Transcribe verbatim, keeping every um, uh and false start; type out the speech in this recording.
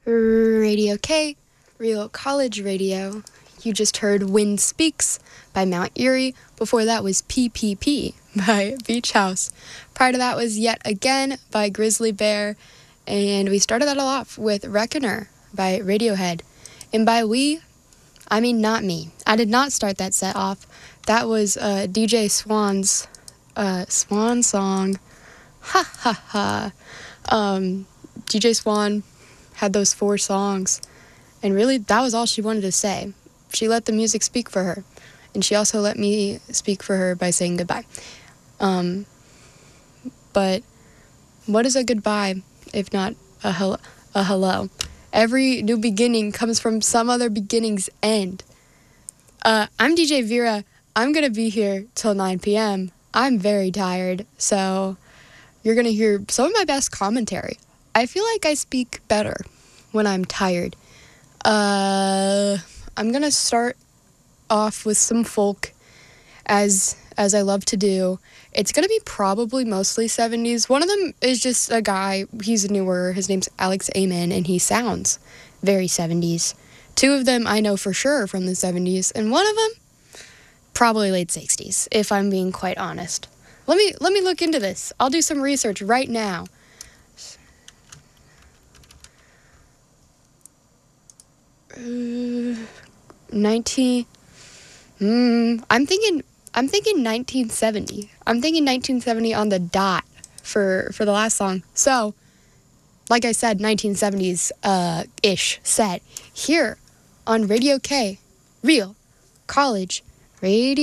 Radio K, Real College Radio. You just heard Wind Speaks by Mount Erie. Before that was P P P by Beach House. Prior to that was Yet Again by Grizzly Bear. And we started that all off with Reckoner by Radiohead. And by we, I mean not me. I did not start that set off. That was uh, D J Swan's uh, Swan song. Ha ha ha. Um, D J Swan had those four songs, and really that was all she wanted to say. She let the music speak for her, and she also let me speak for her by saying goodbye. Um, but what is a goodbye if not a hello? A hello? Every new beginning comes from some other beginning's end. Uh, I'm D J Vera. I'm gonna be here till nine p.m. I'm very tired, so you're gonna hear some of my best commentary. I feel like I speak better when I'm tired. Uh, I'm gonna start off with some folk, as as I love to do. It's gonna be probably mostly seventies. One of them is just a guy. He's newer. His name's Alex Amen, and he sounds very seventies. Two of them I know for sure from the seventies, and one of them probably late sixties, if I'm being quite honest. Let me let me look into this. I'll do some research right now. Uh, nineteen. Mm, I'm thinking. I'm thinking nineteen seventy. I'm thinking nineteen seventy on the dot for for the last song. So, like I said, nineteen seventies uh ish set here on Radio K, Real College Radio.